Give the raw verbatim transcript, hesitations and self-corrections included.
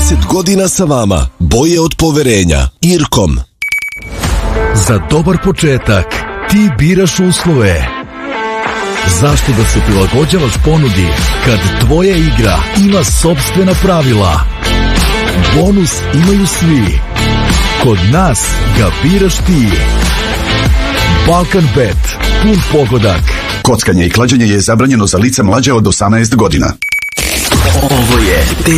trideset godina sa vama. Boje od poverenja. Irkom. Za dobar početak ti biraš uslove. Zašto da se prilagođavaš ponudi kad tvoja igra ima sopstvena pravila? Bonus imaju svi. Kod nas ga biraš ti. Balkan Bet. Pun pogodak. Kockanje i klađenje je zabranjeno za lica mlađe od osamnaest godina. Ovo je